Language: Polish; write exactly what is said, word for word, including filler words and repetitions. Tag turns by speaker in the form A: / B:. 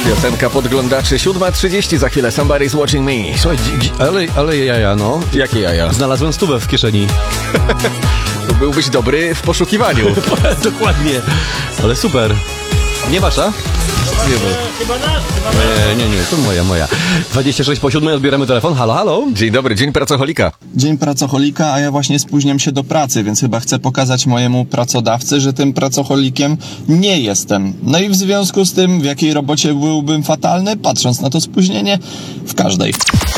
A: Piosenka podglądaczy, siódma trzydzieści, za chwilę Somebody's Watching Me.
B: Słuchaj, dzi- dzi- ale, ale jaja, no.
A: Jakie jaja?
B: Znalazłem stówę w kieszeni.
A: To byłbyś dobry w poszukiwaniu.
B: Dokładnie. Ale super. Nie wasza? Nie, bo... nie, nie, nie, to moja, moja. dwadzieścia sześć po siódmej, odbieramy telefon. Halo, halo.
A: Dzień dobry, dzień pracocholika.
C: Dzień pracocholika, a ja właśnie spóźniam się do pracy, więc chyba chcę pokazać mojemu pracodawcy, że tym pracocholikiem nie jestem. No i w związku z tym, w jakiej robocie byłbym fatalny, patrząc na to spóźnienie, w każdej.